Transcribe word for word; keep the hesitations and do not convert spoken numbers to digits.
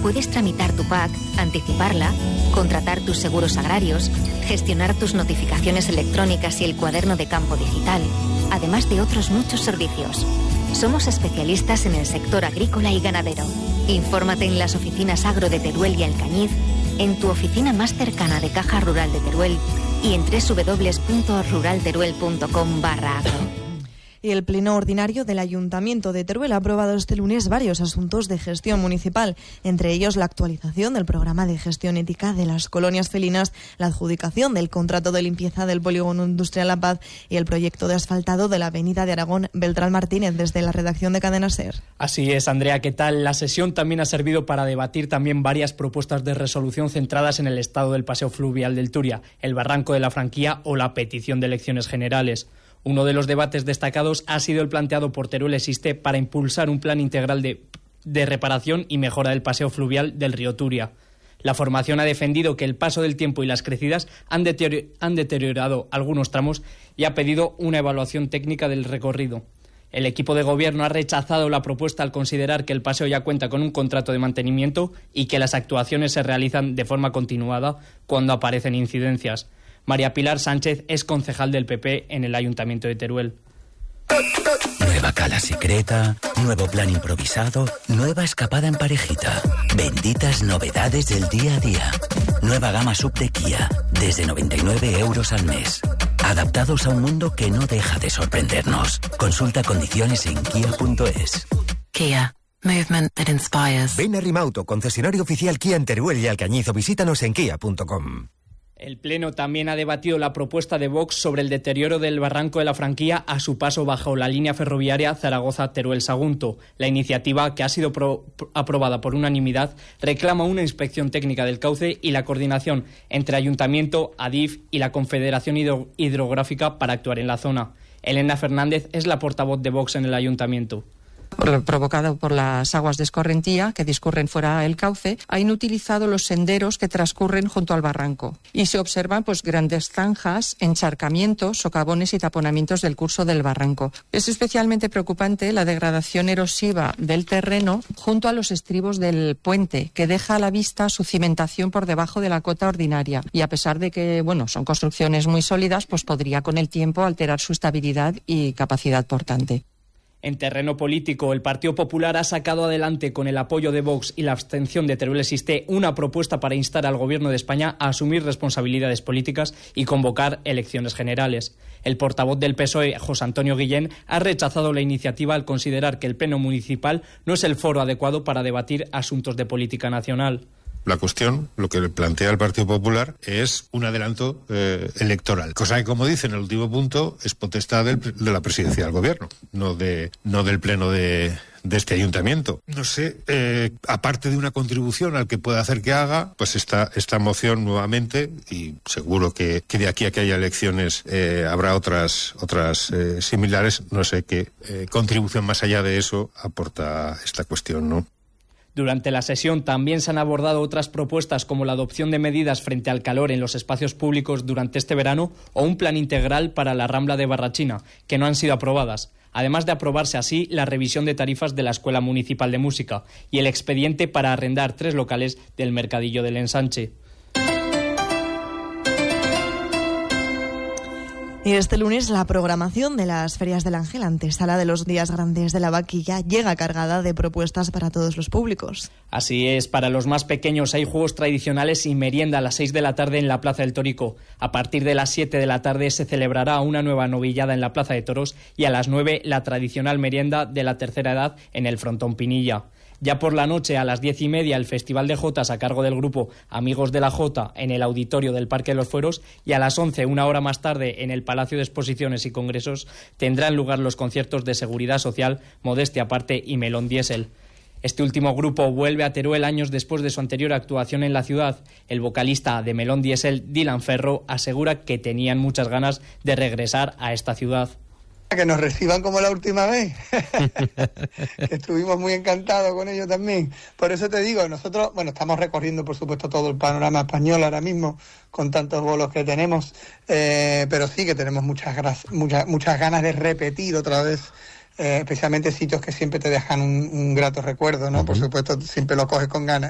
Puedes tramitar tu P A C, anticiparla, contratar tus seguros agrarios, gestionar tus notificaciones electrónicas y el cuaderno de campo digital, además de otros muchos servicios. Somos especialistas en el sector agrícola y ganadero. Infórmate en las oficinas Agro de Teruel y Alcañiz, en tu oficina más cercana de Caja Rural de Teruel y en doble u doble u doble u punto rural teruel punto com barra agro. Y el Pleno Ordinario del Ayuntamiento de Teruel ha aprobado este lunes varios asuntos de gestión municipal, entre ellos la actualización del programa de gestión ética de las colonias felinas, la adjudicación del contrato de limpieza del polígono industrial La Paz y el proyecto de asfaltado de la avenida de Aragón Beltrán Martínez. Desde la redacción de Cadena SER. Así es, Andrea, ¿qué tal? La sesión también ha servido para debatir también varias propuestas de resolución centradas en el estado del paseo fluvial del Turia, el barranco de la Franquía o la petición de elecciones generales. Uno de los debates destacados ha sido el planteado por Teruel Existe para impulsar un plan integral de, de reparación y mejora del paseo fluvial del río Turia. La formación ha defendido que el paso del tiempo y las crecidas han, deterior, han deteriorado algunos tramos y ha pedido una evaluación técnica del recorrido. El equipo de gobierno ha rechazado la propuesta al considerar que el paseo ya cuenta con un contrato de mantenimiento y que las actuaciones se realizan de forma continuada cuando aparecen incidencias. María Pilar Sánchez es concejal del P P en el Ayuntamiento de Teruel. Nueva cala secreta, nuevo plan improvisado, nueva escapada en parejita. Benditas novedades del día a día. Nueva gama sub de Kia, desde noventa y nueve euros al mes. Adaptados a un mundo que no deja de sorprendernos. Consulta condiciones en kia punto es. Kia. Movement that inspires. Ven a Rimauto, concesionario oficial Kia en Teruel y Alcañiz, o visítanos en kia punto com. El Pleno también ha debatido la propuesta de Vox sobre el deterioro del barranco de la Franquía a su paso bajo la línea ferroviaria Zaragoza-Teruel-Sagunto. La iniciativa, que ha sido pro- aprobada por unanimidad, reclama una inspección técnica del cauce y la coordinación entre Ayuntamiento, Adif y la Confederación Hidro- Hidrográfica para actuar en la zona. Elena Fernández es la portavoz de Vox en el Ayuntamiento. Provocado por las aguas de escorrentía que discurren fuera del cauce, ha inutilizado los senderos que transcurren junto al barranco y se observan pues grandes zanjas, encharcamientos, socavones y taponamientos del curso del barranco. Es especialmente preocupante la degradación erosiva del terreno junto a los estribos del puente, que deja a la vista su cimentación por debajo de la cota ordinaria y, a pesar de que bueno, son construcciones muy sólidas, pues podría con el tiempo alterar su estabilidad y capacidad portante. En terreno político, el Partido Popular ha sacado adelante, con el apoyo de Vox y la abstención de Teruel Existe, una propuesta para instar al Gobierno de España a asumir responsabilidades políticas y convocar elecciones generales. El portavoz del P S O E, José Antonio Guillén, ha rechazado la iniciativa al considerar que el Pleno Municipal no es el foro adecuado para debatir asuntos de política nacional. La cuestión, lo que plantea el Partido Popular, es un adelanto eh, electoral. Cosa que, como dice en el último punto, es potestad del, de la presidencia del Gobierno, no de no del Pleno de, de este Ayuntamiento. No sé, eh, aparte de una contribución al que pueda hacer que haga, pues esta, esta moción nuevamente, y seguro que, que de aquí a que haya elecciones eh, habrá otras, otras eh, similares, no sé qué eh, contribución más allá de eso aporta esta cuestión, ¿no? Durante la sesión también se han abordado otras propuestas como la adopción de medidas frente al calor en los espacios públicos durante este verano o un plan integral para la Rambla de Barrachina, que no han sido aprobadas, además de aprobarse así la revisión de tarifas de la Escuela Municipal de Música y el expediente para arrendar tres locales del Mercadillo del Ensanche. Y este lunes la programación de las Ferias del Ángel, antesala de los días grandes de la vaquilla, llega cargada de propuestas para todos los públicos. Así es, para los más pequeños hay juegos tradicionales y merienda a las seis de la tarde en la Plaza del Torico. A partir de las siete de la tarde se celebrará una nueva novillada en la Plaza de Toros y a las nueve la tradicional merienda de la tercera edad en el Frontón Pinilla. Ya por la noche, a las diez y media, el Festival de Jotas a cargo del grupo Amigos de la Jota en el auditorio del Parque de los Fueros, y a las once, una hora más tarde, en el Palacio de Exposiciones y Congresos, tendrán lugar los conciertos de Seguridad Social, Modestia Aparte y Melón Diesel. Este último grupo vuelve a Teruel años después de su anterior actuación en la ciudad. El vocalista de Melón Diesel, Dylan Ferro, asegura que tenían muchas ganas de regresar a esta ciudad. Que nos reciban como la última vez. Estuvimos muy encantados con ellos también. Por eso te digo, nosotros, bueno, estamos recorriendo, por supuesto, todo el panorama español ahora mismo, con tantos bolos que tenemos, eh, pero sí que tenemos muchas, muchas, muchas ganas de repetir otra vez, eh, especialmente sitios que siempre te dejan un, un grato recuerdo, ¿no? Uh-huh. Por supuesto, siempre lo coges con ganas.